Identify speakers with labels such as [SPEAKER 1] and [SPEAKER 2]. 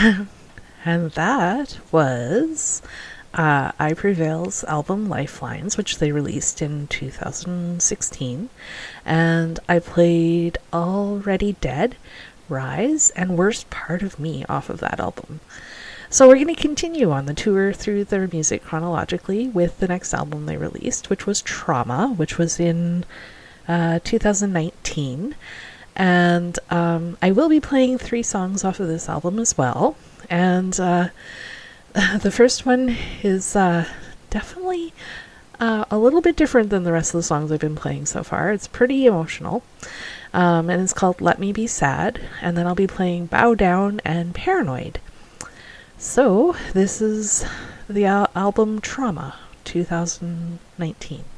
[SPEAKER 1] And that was I Prevail's album Lifelines, which they released in 2016. And I played Already Dead, Rise, and Worst Part of Me off of that album. So we're going to continue on the tour through their music chronologically with the next album they released, which was Trauma, which was in 2019. And I will be playing 3 songs off of this album as well. And the first one is definitely a little bit different than the rest of the songs I've been playing so far. It's pretty emotional. And it's called Let Me Be Sad. And then I'll be playing Bow Down and Paranoid. So this is the album Trauma, 2019.